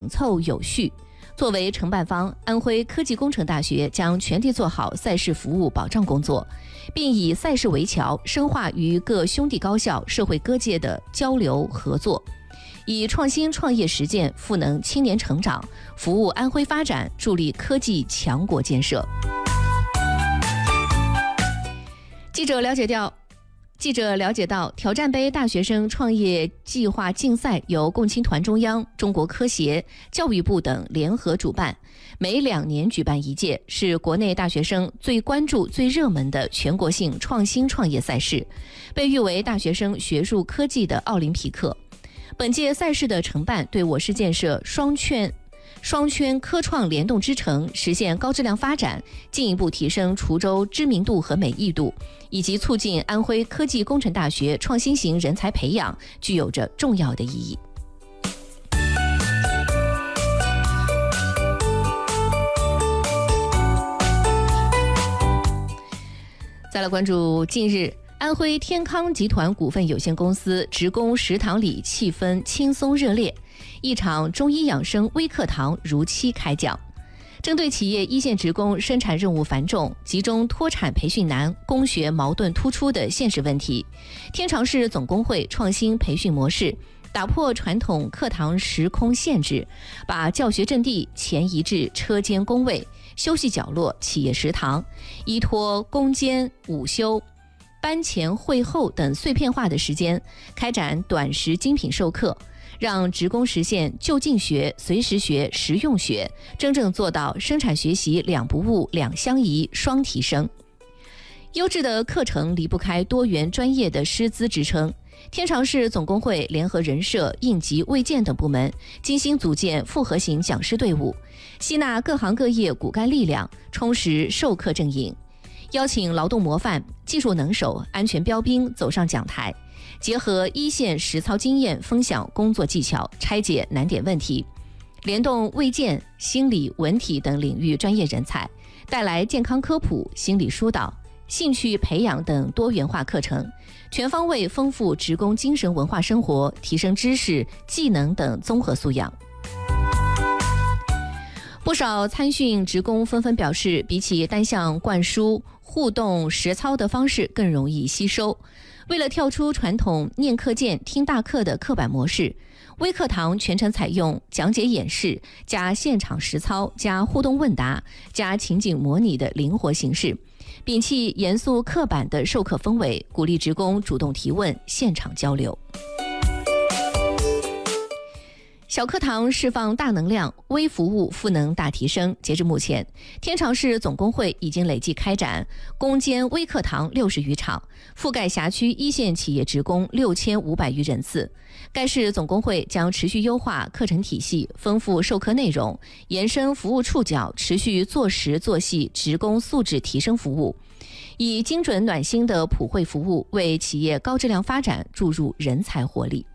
凑有序。作为承办方，安徽科技工程大学将全力做好赛事服务保障工作，并以赛事为桥，深化与各兄弟高校、社会各界的交流合作，以创新创业实践赋能青年成长，服务安徽发展，助力科技强国建设。记者了解到，挑战杯大学生创业计划竞赛由共青团中央、中国科协、教育部等联合主办，每2年举办一届，是国内大学生最关注、最热门的全国性创新创业赛事，被誉为大学生学术科技的奥林匹克。本届赛事的承办，对我市建设双圈科创联动之城，实现高质量发展，进一步提升滁州知名度和美誉度，以及促进安徽科技工程大学创新型人才培养，具有着重要的意义。再来关注近日安徽天康集团股份有限公司职工食堂里气氛轻松热烈，一场中医养生微课堂如期开讲。针对企业一线职工生产任务繁重、集中脱产培训难、供学矛盾突出的现实问题，天长市总工会创新培训模式，打破传统课堂时空限制，把教学阵地前移至车间工位、休息角落、企业食堂，依托工间、午休、班前会后等碎片化的时间，开展短时精品授课，让职工实现就近学、随时学、实用学，真正做到生产学习2不误、2相宜、双提升。优质的课程离不开多元专业的师资支撑。天长市总工会联合人社、应急卫健等部门，精心组建复合型讲师队伍，吸纳各行各业骨干力量，充实授课阵营。邀请劳动模范、技术能手、安全标兵走上讲台，结合一线实操经验，分享工作技巧，拆解难点问题，联动卫健、心理、文体等领域专业人才，带来健康科普、心理疏导、兴趣培养等多元化课程，全方位丰富职工精神文化生活，提升知识、技能等综合素养。不少参训职工纷纷表示，比起单向灌输，互动实操的方式更容易吸收。为了跳出传统念课件、听大课的刻板模式，微课堂全程采用讲解演示加现场实操加互动问答加情景模拟的灵活形式，摒弃严肃刻板的授课氛围，鼓励职工主动提问、现场交流。小课堂释放大能量，微服务赋能大提升。截至目前，天长市总工会已经累计开展攻坚微课堂60余场，覆盖辖区一线企业职工6500余人次。该市总工会将持续优化课程体系，丰富授课内容，延伸服务触角，持续做实做细职工素质提升服务，以精准暖心的普惠服务为企业高质量发展注入人才活力。